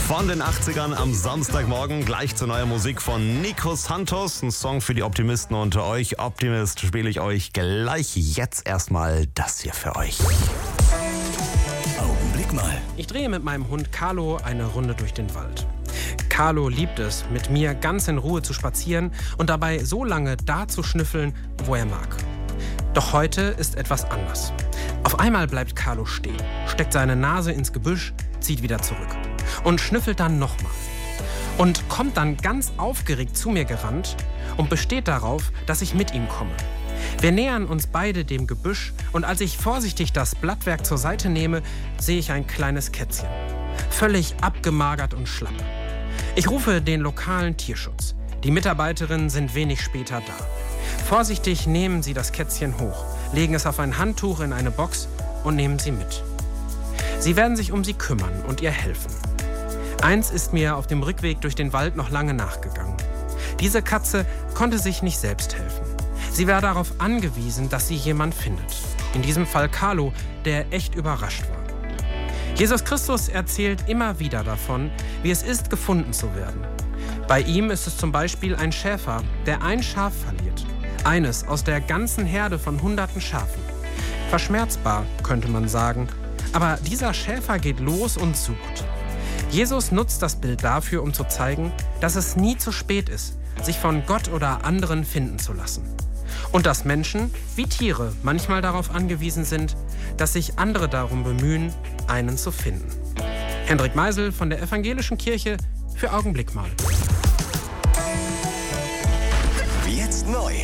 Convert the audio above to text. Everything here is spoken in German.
Von den 80ern am Samstagmorgen gleich zu neuer Musik von Nico Santos. Ein Song für die Optimisten unter euch. Optimist spiele ich euch gleich. Jetzt erstmal das hier für euch. Augenblick mal. Ich drehe mit meinem Hund Carlo eine Runde durch den Wald. Carlo liebt es, mit mir ganz in Ruhe zu spazieren und dabei so lange da zu schnüffeln, wo er mag. Doch heute ist etwas anders. Auf einmal bleibt Carlo stehen, steckt seine Nase ins Gebüsch, zieht wieder zurück und schnüffelt dann nochmal. Und kommt dann ganz aufgeregt zu mir gerannt und besteht darauf, dass ich mit ihm komme. Wir nähern uns beide dem Gebüsch und als ich vorsichtig das Blattwerk zur Seite nehme, sehe ich ein kleines Kätzchen. Völlig abgemagert und schlapp. Ich rufe den lokalen Tierschutz. Die Mitarbeiterinnen sind wenig später da. Vorsichtig nehmen sie das Kätzchen hoch, legen es auf ein Handtuch in eine Box und nehmen sie mit. Sie werden sich um sie kümmern und ihr helfen. Eins ist mir auf dem Rückweg durch den Wald noch lange nachgegangen. Diese Katze konnte sich nicht selbst helfen. Sie war darauf angewiesen, dass sie jemand findet. In diesem Fall Carlo, der echt überrascht war. Jesus Christus erzählt immer wieder davon, wie es ist, gefunden zu werden. Bei ihm ist es zum Beispiel ein Schäfer, der ein Schaf verliert. Eines aus der ganzen Herde von hunderten Schafen. Verschmerzbar, könnte man sagen. Aber dieser Schäfer geht los und sucht. Jesus nutzt das Bild dafür, um zu zeigen, dass es nie zu spät ist, sich von Gott oder anderen finden zu lassen. Und dass Menschen, wie Tiere, manchmal darauf angewiesen sind, dass sich andere darum bemühen, einen zu finden. Hendrik Meisel von der Evangelischen Kirche für Augenblick mal.